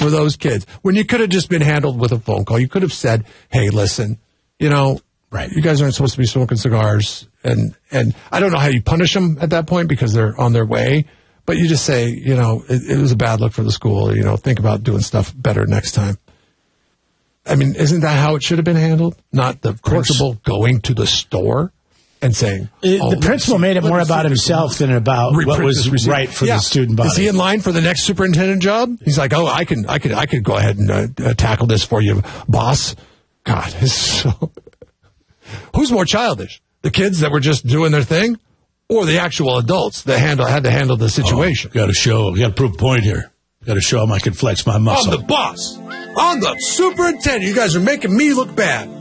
for those kids when you could have just been handled with a phone call. You could have said, hey, listen, right. You guys aren't supposed to be smoking cigars. And I don't know how you punish them at that point because they're on their way. But you just say, it was a bad look for the school. Think about doing stuff better next time. I mean, isn't that how it should have been handled? Not the principal going to the store and saying... the principal made it more about himself than about what was right for the student body. Is he in line for the next superintendent job? He's like, I could go ahead and tackle this for you, boss. God, who's more childish? The kids that were just doing their thing? Or the actual adults that had to handle the situation? Got to prove a point here. Got to show them I can flex my muscle. I'm the boss. I'm the superintendent. You guys are making me look bad.